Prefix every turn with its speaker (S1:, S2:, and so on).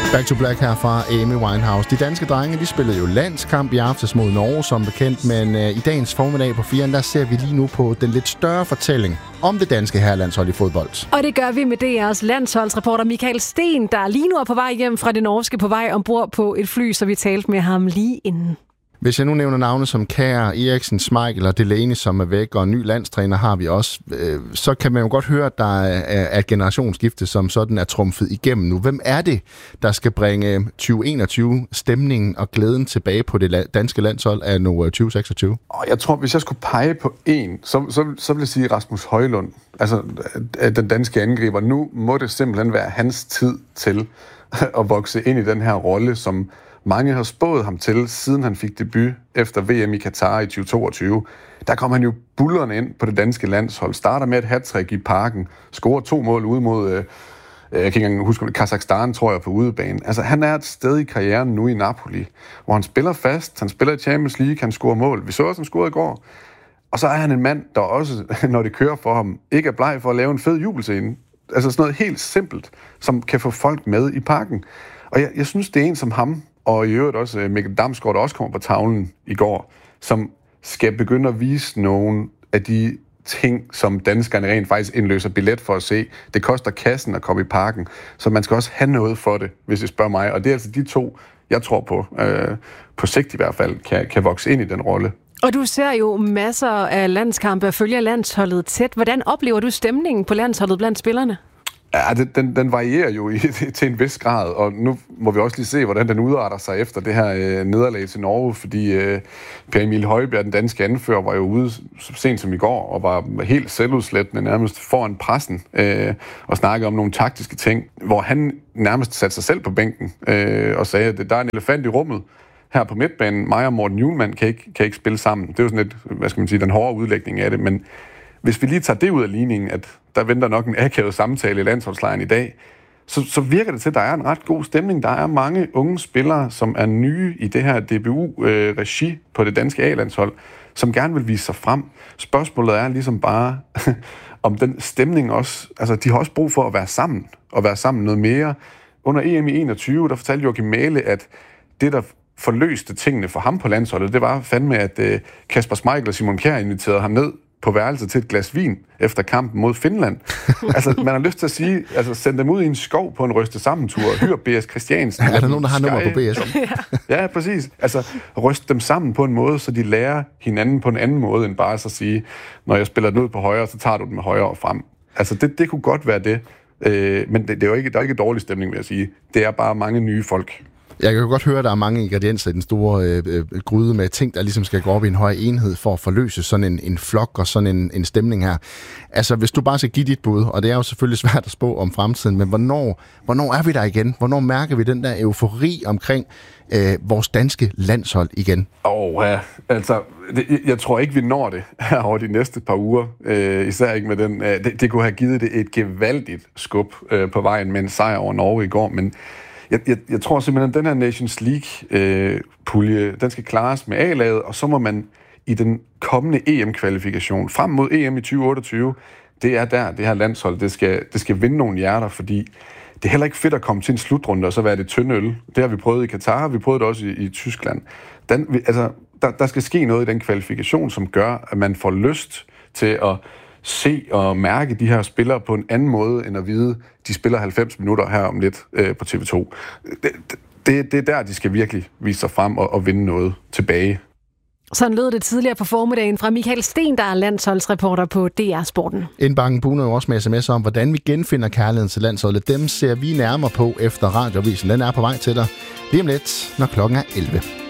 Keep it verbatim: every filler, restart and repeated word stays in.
S1: Back to Black her fra Amy Winehouse. De danske drenge, de spillede jo landskamp i aftes mod Norge, som bekendt, men uh, i dagens formiddag på firen, der ser vi lige nu på den lidt større fortælling om det danske herrelandshold i fodbold. Og
S2: det gør vi med D R's landsholdsreporter Michael Sten, der lige nu er på vej hjem fra det norske, på vej ombord på et fly, så vi talte med ham lige inden.
S1: Hvis jeg nu nævner navne som Kjær, Eriksen, Schmeichel og Delaney, som er væk, og en ny landstræner har vi også, øh, så kan man jo godt høre, at der er, er et generationsskifte, som sådan er trumfet igennem nu. Hvem er det, der skal bringe tyve enogtyve-stemningen og glæden tilbage på det danske landshold af nu tyve seksogtyve?
S3: Jeg tror, hvis jeg skulle pege på en, så, så, så vil jeg sige Rasmus Højlund, altså den danske angriber. Nu må det simpelthen være hans tid til at vokse ind i den her rolle, som mange har spået ham til, siden han fik debut efter V M i Katar i tyve toogtyve. Der kom han jo bullerne ind på det danske landshold. Starter med et hattrick i Parken. Scorer to mål ude mod, øh, jeg kan ikke engang huske, Kazakhstan, tror jeg, på udebane. Altså, han er et sted i karrieren nu i Napoli, hvor han spiller fast, han spiller i Champions League, han scorer mål. Vi så også, han scorede i går. Og så er han en mand, der også, når det kører for ham, ikke er bleg for at lave en fed jubelscene. Altså sådan noget helt simpelt, som kan få folk med i Parken. Og jeg, jeg synes, det er en som ham, og i øvrigt også Mikkel Damsgaard, der også kommer på tavlen i går, som skal begynde at vise nogle af de ting, som danskerne rent faktisk indløser billet for at se. Det koster kassen at komme i Parken, så man skal også have noget for det, hvis I spørger mig. Og det er altså de to, jeg tror på, øh, på sigt i hvert fald, kan, kan vokse ind i den rolle.
S2: Og du ser jo masser af landskampe og følger landsholdet tæt. Hvordan oplever du stemningen på landsholdet blandt spillerne?
S3: Ja, den, den varierer jo i, til en vis grad, og nu må vi også lige se, hvordan den udarter sig efter det her øh, nederlag til Norge, fordi øh, Per Emil Højbjerg, den danske anfører, var jo ude så sent som i går, og var helt selvudslættende nærmest foran pressen, øh, og snakkede om nogle taktiske ting, hvor han nærmest satte sig selv på bænken, øh, og sagde, at der er en elefant i rummet her på midtbanen. Mig og Morten Hjulmand kan ikke, kan ikke spille sammen. Det er jo sådan lidt, hvad skal man sige, den hårde udlægning af det, men hvis vi lige tager det ud af ligningen, at der venter nok en akavet samtale i landsholdslejren i dag, så, så virker det til, at der er en ret god stemning. Der er mange unge spillere, som er nye i det her D B U-regi øh, på det danske A-landshold, som gerne vil vise sig frem. Spørgsmålet er ligesom bare, om den stemning også, altså de har også brug for at være sammen, og være sammen noget mere. Under E M i enogtyve, der fortalte Joachim Mæhle, at det, der forløste tingene for ham på landsholdet, det var fandme, at øh, Kasper Schmeichel og Simon Kjær inviterede ham ned på værelset til et glas vin efter kampen mod Finland. Altså, man har lyst til at sige, altså send dem ud i en skov på en ryste sammentur, hyr B S Christiansen.
S1: Er der nogen, der har nummer på B S?
S3: Ja, præcis. Altså, ryste dem sammen på en måde, så de lærer hinanden på en anden måde, end bare så at sige, når jeg spiller den ud på højre, så tager du den med højre og frem. Altså, det, det kunne godt være det. Øh, men det, det er jo ikke, der er ikke dårlig stemning, vil jeg sige. Det er bare mange nye folk.
S1: Jeg kan jo godt høre, at der er mange ingredienser i den store øh, øh, gryde med ting, der ligesom skal gå op i en høj enhed for at forløse sådan en, en flok og sådan en, en stemning her. Altså, hvis du bare skal give dit bud, og det er jo selvfølgelig svært at spå om fremtiden, men hvornår, hvornår er vi der igen? Hvornår mærker vi den der eufori omkring øh, vores danske landshold igen?
S3: Åh, oh, ja. Altså, det, jeg tror ikke, vi når det her over de næste par uger. Øh, især ikke med den. Øh, det, det kunne have givet det et gevaldigt skub øh, på vejen med en sejr over Norge i går, men Jeg, jeg, jeg tror simpelthen, at den her Nations League-pulje, øh, den skal klares med A-laget, og så må man i den kommende E M-kvalifikation frem mod E M i tyve otteogtyve, det er der, det her landshold, det skal, det skal vinde nogle hjerter, fordi det er heller ikke fedt at komme til en slutrunde og så være det tynde øl. Det har vi prøvet i Katar, vi prøvede det også i, i Tyskland. Den, altså, der, der skal ske noget i den kvalifikation, som gør, at man får lyst til at se og mærke de her spillere på en anden måde, end at vide, de spiller halvfems minutter her om lidt øh, på T V to. Det, det, det er der, de skal virkelig vise sig frem og, og vinde noget tilbage.
S2: Sådan lød det tidligere på formiddagen fra Michael Sten, der er landsholdsreporter på D R Sporten.
S1: Indbakken buner jo også med sms'er om, hvordan vi genfinder kærligheden til landsholdet. Dem ser vi nærmere på efter radioavisen. Den er på vej til dig lige om lidt, når klokken er elleve.